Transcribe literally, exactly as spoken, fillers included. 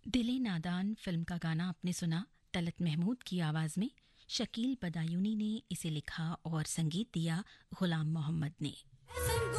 दिले नादान फिल्म का गाना आपने सुना तलत महमूद की आवाज में। शकील बदायूनी ने इसे लिखा और संगीत दिया गुलाम मोहम्मद ने।